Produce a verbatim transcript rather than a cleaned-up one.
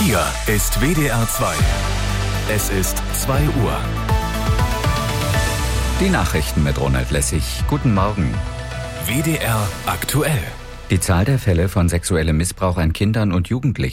Hier ist W D R zwei. Es ist zwei Uhr. Die Nachrichten mit Ronald Lessig. Guten Morgen. W D R aktuell. Die Zahl der Fälle von sexuellem Missbrauch an Kindern und Jugendlichen